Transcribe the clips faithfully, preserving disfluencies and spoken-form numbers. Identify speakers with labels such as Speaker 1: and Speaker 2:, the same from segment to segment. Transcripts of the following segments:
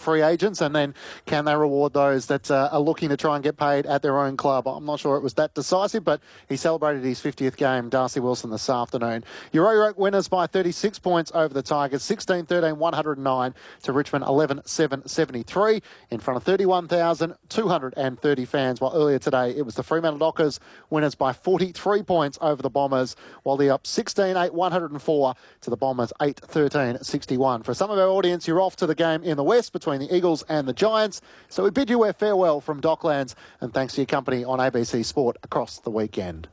Speaker 1: free agents, and then can they reward those that uh, are looking to try and get paid at their own club? I'm not sure it was that decisive, but he celebrated his fiftieth game, Darcy Wilson, this afternoon. Europe winners by thirty-six points over the Tigers, sixteen thirteen, one hundred nine to Richmond, eleven seven seventy-three, in front of thirty-one thousand two hundred thirty fans, while earlier today it was the Fremantle Dockers winners by forty-three points over the Bombers, while they're up sixteen eight, one hundred four to the Bombers, eight thirteen sixty-one. For some of our audience, you're off to the game in the West between the Eagles and the Giants, so we bid you a farewell from Docklands, and thanks to your company on A B C Sport across the weekend.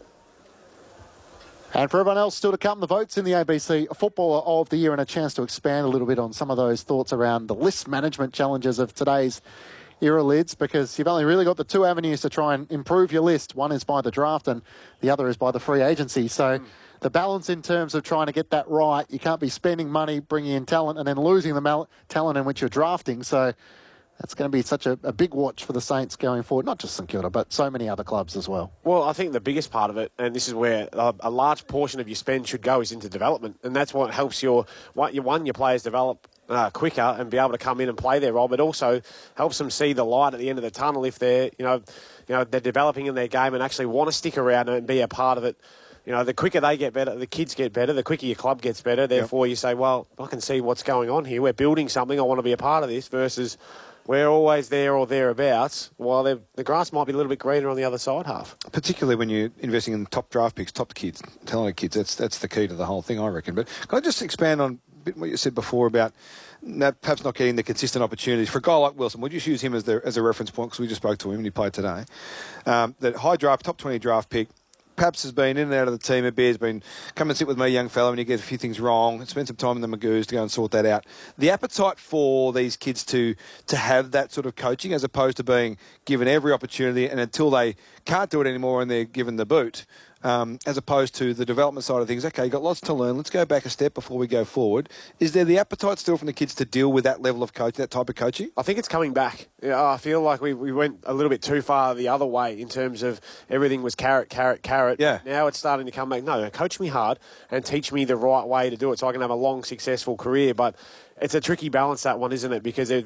Speaker 1: And for everyone else still to come, the votes in the A B C Footballer of the Year, and a chance to expand a little bit on some of those thoughts around the list management challenges of today's era lids, because you've only really got the two avenues to try and improve your list. One is by the draft and the other is by the free agency. So mm. the balance in terms of trying to get that right, you can't be spending money, bringing in talent, and then losing the mal- talent in which you're drafting. So that's going to be such a, a big watch for the Saints going forward, not just St Kilda, but so many other clubs as well.
Speaker 2: Well, I think the biggest part of it, and this is where a, a large portion of your spend should go, is into development. And that's what helps your, what your one, your players develop uh, quicker and be able to come in and play their role, but also helps them see the light at the end of the tunnel if they're, you know, you know, they're developing in their game and actually want to stick around and be a part of it. You know, the quicker they get better, the kids get better, the quicker your club gets better. Therefore, yep. you say, well, I can see what's going on here. We're building something. I want to be a part of this, versus we're always there or thereabouts, while the grass might be a little bit greener on the other side half.
Speaker 3: Particularly when you're investing in top draft picks, top kids, talented kids. That's that's the key to the whole thing, I reckon. But can I just expand on a bit what you said before about perhaps not getting the consistent opportunities? For a guy like Wilson, we'll just use him as, the, as a reference point, because we just spoke to him and he played today. Um, that high draft, top twenty draft pick, perhaps has been in and out of the team a bit, has been, come and sit with me, young fella, when you get a few things wrong, spend some time in the Magoos to go and sort that out. The appetite for these kids to to have that sort of coaching, as opposed to being given every opportunity, and until they can't do it anymore and they're given the boot, um, as opposed to the development side of things. Okay, you've got lots to learn, let's go back a step before we go forward. Is there the appetite still from the kids to deal with that level of coaching, that type of coaching?
Speaker 2: I think it's coming back. Yeah, I feel like we, we went a little bit too far the other way in terms of everything was carrot, carrot, carrot.
Speaker 3: Yeah.
Speaker 2: Now it's starting to come back. No, coach me hard and teach me the right way to do it so I can have a long, successful career. But it's a tricky balance, that one, isn't it? Because there,